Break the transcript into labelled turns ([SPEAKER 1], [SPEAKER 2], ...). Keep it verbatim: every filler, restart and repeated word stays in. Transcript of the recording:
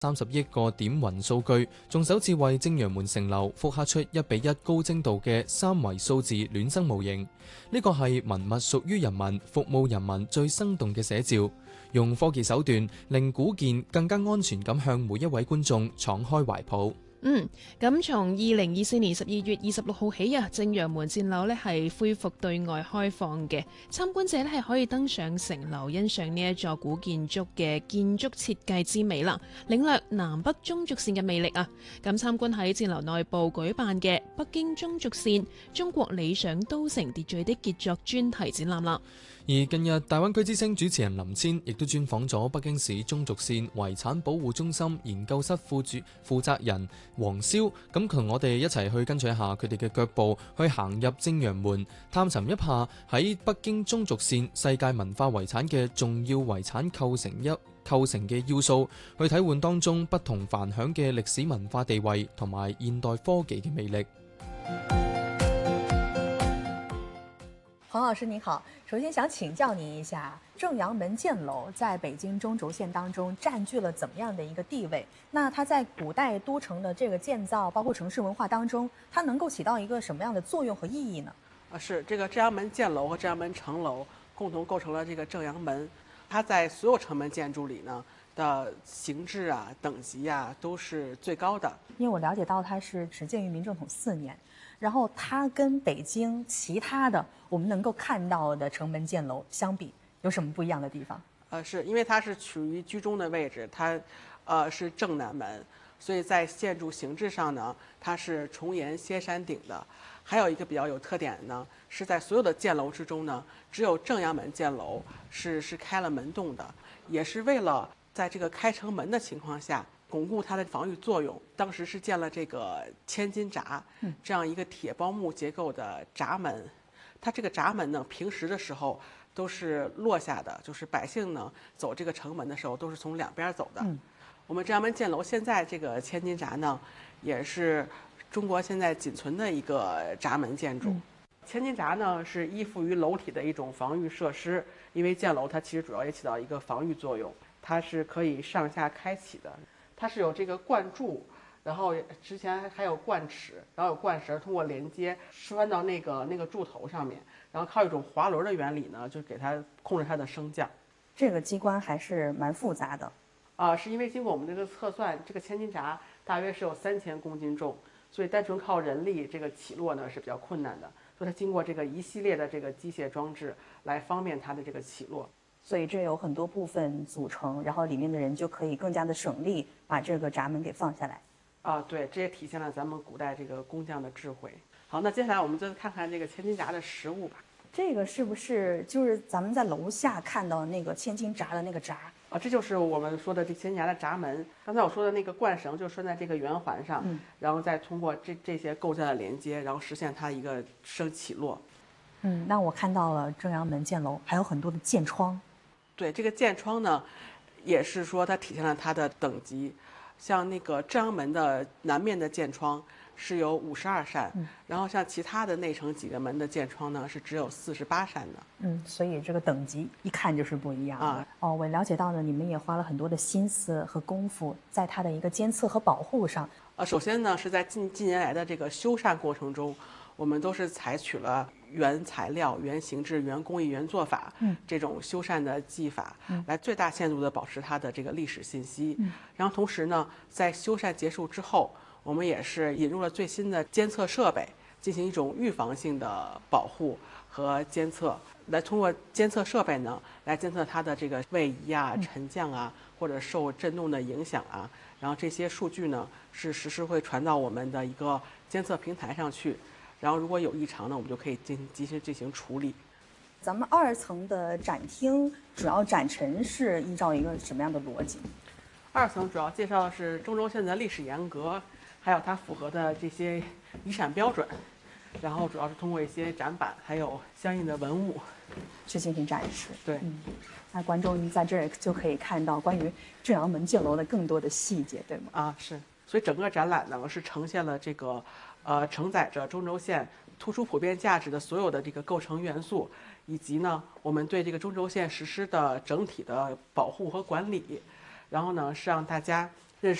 [SPEAKER 1] 三十億個點雲數據，仲首次為正陽門城樓複刻出一比一高精度嘅三維數字孿生模型。呢個係文物屬於人民、服務人民最生動嘅寫照，用科技手段令古建更加安全咁向每一位觀眾敞開懷抱。
[SPEAKER 2] 嗯，咁從二零二四年十二月二十六號起啊，正陽門箭樓呢係恢復對外開放嘅，參觀者呢係可以登上城樓欣賞呢一座古建築嘅建築設計之美啦，領略南北中軸線嘅魅力啊！咁參觀喺箭樓內部舉辦嘅北京中軸線中國理想都城秩序的傑作專題展覽啦。
[SPEAKER 1] 而近日大灣區之聲主持人林千亦都專訪咗北京市中軸線遺產保護中心研究室副主負責人黃霄，咁同我哋一齊去跟隨一下佢哋嘅腳步，去行入正陽門，探尋一下喺北京中軸線世界文化遺產嘅重要遺產構成一構成嘅要素，去體會當中不同凡響嘅歷史文化地位同埋現代科技嘅魅力。
[SPEAKER 3] 黄老师您好，首先想请教您一下，正阳门箭楼在北京中轴线当中占据了怎么样的一个地位？那它在古代都城的这个建造，包括城市文化当中，它能够起到一个什么样的作用和意义呢？
[SPEAKER 4] 啊，是这个正阳门箭楼和正阳门城楼共同构成了这个正阳门，它在所有城门建筑里呢的形制啊、等级啊都是最高的。
[SPEAKER 3] 因为我了解到它是始建于明正统四年。然后它跟北京其他的我们能够看到的城门箭楼相比，有什么不一样的地方？
[SPEAKER 4] 呃，是因为它是处于居中的位置，它呃是正南门，所以在建筑形制上呢，它是重檐歇山顶的。还有一个比较有特点呢，是在所有的箭楼之中呢，只有正阳门箭楼是是开了门洞的，也是为了在这个开城门的情况下巩固它的防御作用。当时是建了这个千斤闸，这样一个铁包木结构的闸门。它这个闸门呢，平时的时候都是落下的，就是百姓呢走这个城门的时候都是从两边走的。嗯、我们正阳门箭楼现在这个千斤闸呢，也是中国现在仅存的一个闸门建筑。嗯、千斤闸呢是依附于楼体的一种防御设施，因为箭楼它其实主要也起到一个防御作用，它是可以上下开启的。它是有这个灌柱，然后之前还有灌齿，然后有灌绳通过连接拴到那个那个柱头上面，然后靠一种滑轮的原理呢，就给它控制它的升降。
[SPEAKER 3] 这个机关还是蛮复杂的
[SPEAKER 4] 啊、呃，是因为经过我们这个测算，这个千斤闸大约是有三千公斤重，所以单纯靠人力这个起落呢是比较困难的，所以它经过这个一系列的这个机械装置来方便它的这个起落。
[SPEAKER 3] 所以这有很多部分组成，然后里面的人就可以更加的省力把这个闸门给放下来。
[SPEAKER 4] 啊，对，这也体现了咱们古代这个工匠的智慧。好，那接下来我们再看看这个千斤闸的实物吧。
[SPEAKER 3] 这个是不是就是咱们在楼下看到那个千斤闸的那个闸
[SPEAKER 4] 啊？这就是我们说的这千斤闸的闸门。刚才我说的那个灌绳就拴在这个圆环上，嗯、然后再通过这这些构架的连接，然后实现它一个升起落。
[SPEAKER 3] 嗯，那我看到了正阳门箭楼还有很多的箭窗。
[SPEAKER 4] 对，这个箭窗呢，也是说它体现了它的等级。像那个正阳门的南面的箭窗是有五十二扇，嗯、然后像其他的内城几个门的箭窗呢是只有四十八扇的。
[SPEAKER 3] 嗯，所以这个等级一看就是不一样啊。哦，我了解到呢，你们也花了很多的心思和功夫在它的一个监测和保护上。
[SPEAKER 4] 呃，首先呢是在近近年来的这个修缮过程中，我们都是采取了原材料、原形制、原工艺、原做法，嗯，这种修缮的技法，嗯，来最大限度的保持它的这个历史信息。嗯，然后同时呢，在修缮结束之后，我们也是引入了最新的监测设备，进行一种预防性的保护和监测，来通过监测设备呢，来监测它的这个位移啊、沉降啊，或者受震动的影响啊，然后这些数据呢是实时会传到我们的一个监测平台上去。然后如果有异常呢，我们就可以进行及时进行处理。
[SPEAKER 3] 咱们二层的展厅主要展陈是依照一个什么样的逻辑？
[SPEAKER 4] 二层主要介绍的是中轴线的历史沿革，还有它符合的这些遗产标准，然后主要是通过一些展板还有相应的文物
[SPEAKER 3] 去进行展示。
[SPEAKER 4] 对，
[SPEAKER 3] 嗯，那观众在这儿就可以看到关于正阳门箭楼的更多的细节，对吗？
[SPEAKER 4] 啊，是。所以整个展览呢是呈现了这个呃承载着中轴线突出普遍价值的所有的这个构成元素，以及呢我们对这个中轴线实施的整体的保护和管理，然后呢是让大家